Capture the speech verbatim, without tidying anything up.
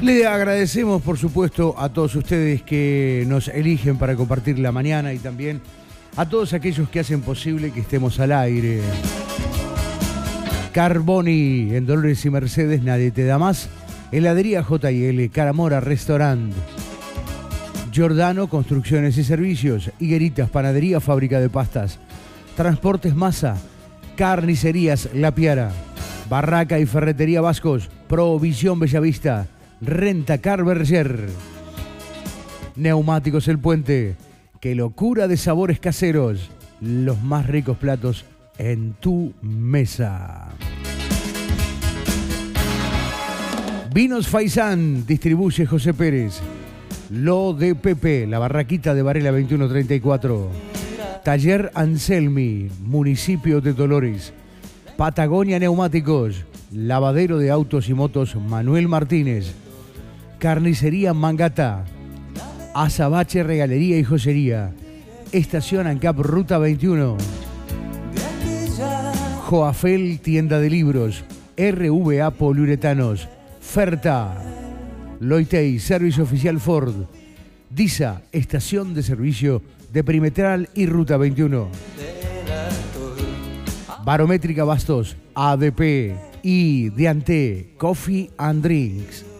Le agradecemos, por supuesto, a todos ustedes que nos eligen para compartir la mañana y también a todos aquellos que hacen posible que estemos al aire. Carboni, en Dolores y Mercedes, nadie te da más. Heladería J y L, Caramora Restaurant. Giordano, Construcciones y Servicios. Higueritas, Panadería, Fábrica de Pastas. Transportes Masa. Carnicerías La Piara. Barraca y Ferretería Vascos. Provisión Bellavista. Renta Car Berger. Neumáticos El Puente. Qué locura de sabores caseros. Los más ricos platos en tu mesa. Vinos Faisán, distribuye José Pérez. Lo de Pepe, la barraquita de Varela veintiuno treinta y cuatro. Taller Anselmi, municipio de Dolores. Patagonia Neumáticos, lavadero de autos y motos Manuel Martínez. Carnicería Mangata. Azabache Regalería y Joyería. Estación ANCAP Ruta veintiuno. Joafel Tienda de Libros. R V A Poliuretanos. Ferta. Loitei Servicio Oficial Ford. DISA Estación de Servicio de Perimetral y Ruta veintiuno. Barométrica Bastos. A D P y Dianté Coffee and Drinks.